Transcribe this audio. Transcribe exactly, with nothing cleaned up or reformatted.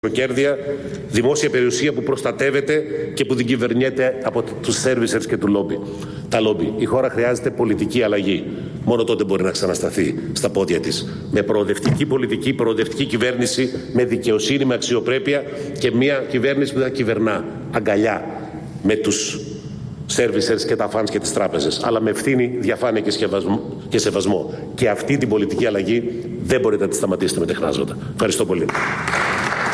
Κέρδεια, δημόσια περιουσία που προστατεύεται και που δεν κυβερνιέται από τους servicers και του λόμπι. Τα λόμπι. Η χώρα χρειάζεται πολιτική αλλαγή. Μόνο τότε μπορεί να ξανασταθεί στα πόδια της. Με προοδευτική πολιτική, προοδευτική κυβέρνηση, με δικαιοσύνη, με αξιοπρέπεια και μια κυβέρνηση που θα κυβερνά αγκαλιά με τους servicers και τα funds και τις τράπεζες. Αλλά με ευθύνη, διαφάνεια και σεβασμό. Και αυτή την πολιτική αλλαγή δεν μπορείτε να τη σταματήσετε με τεχνάσματα. Ευχαριστώ πολύ.